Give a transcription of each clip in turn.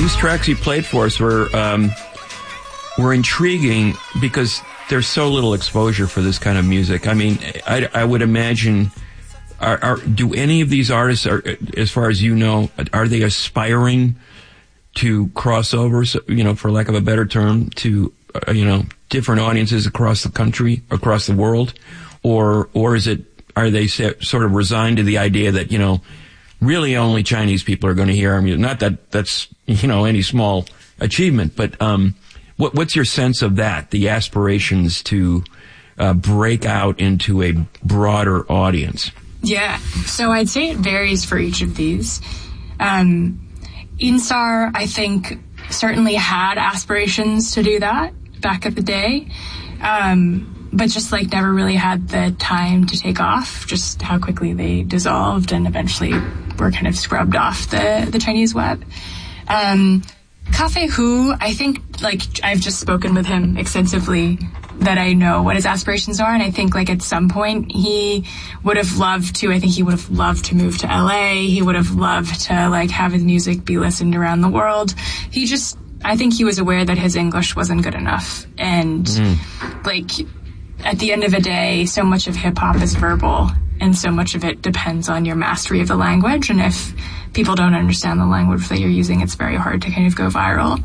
these tracks you played for us were intriguing because there's so little exposure for this kind of music. I mean, I would imagine, do any of these artists, as far as you know, are they aspiring to cross over, for lack of a better term, to, different audiences across the country, across the world? Or are they sort of resigned to the idea that, really only Chinese people are going to hear our music? Not that that's, any small achievement, but, what's your sense of that, the aspirations to break out into a broader audience? Yeah, so I'd say it varies for each of these. Insar, I think, certainly had aspirations to do that back at the day, but just never really had the time to take off, just how quickly they dissolved and eventually were kind of scrubbed off the Chinese web. Cafe Hu, I think, I've just spoken with him extensively, that I know what his aspirations are, and I think, at some point, he would have loved to move to LA, he would have loved to, have his music be listened around the world. I think he was aware that his English wasn't good enough, and, at the end of the day, so much of hip-hop is verbal, and so much of it depends on your mastery of the language, and if people don't understand the language that you're using, it's very hard to kind of go viral.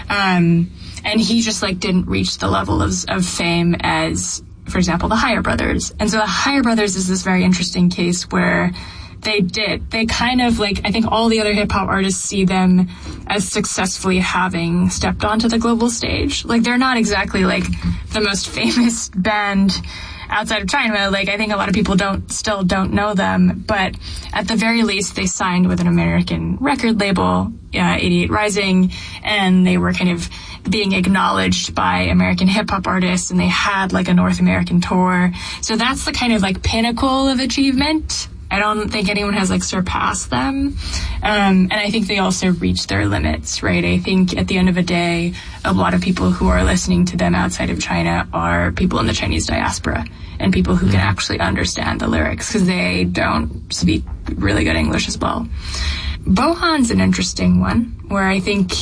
And he just didn't reach the level of fame as, for example, the Higher Brothers. And so the Higher Brothers is this very interesting case where they kind of I think all the other hip hop artists see them as successfully having stepped onto the global stage. They're not exactly the most famous band outside of China. I think a lot of people still don't know them, but at the very least they signed with an American record label, 88 Rising, and they were kind of being acknowledged by American hip-hop artists, and they had a North American tour. So that's the kind of pinnacle of achievement. I don't think anyone has surpassed them. And I think they also reached their limits, right? I think at the end of the day, a lot of people who are listening to them outside of China are people in the Chinese diaspora and people who can actually understand the lyrics because they don't speak really good English as well. Bohan's an interesting one where I think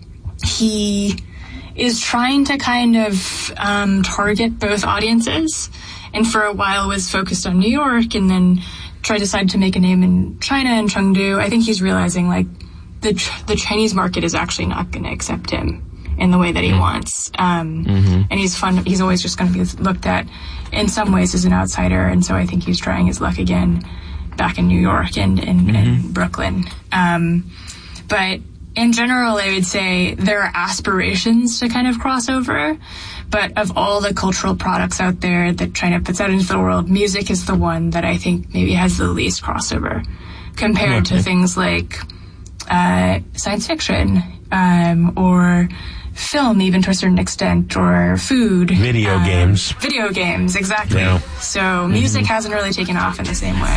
he is trying to kind of target both audiences, and for a while was focused on New York and then decided to make a name in China and Chengdu. I think he's realizing the Chinese market is actually not going to accept him in the way that he wants. And he's always just going to be looked at in some ways as an outsider. And so I think he's trying his luck again back in New York and Brooklyn. But in general, I would say there are aspirations to kind of cross over. But of all the cultural products out there that China puts out into the world, music is the one that I think maybe has the least crossover compared to things like science fiction or film, even to a certain extent, or food. Video games. Video games, exactly. Yeah. So music hasn't really taken off in the same way.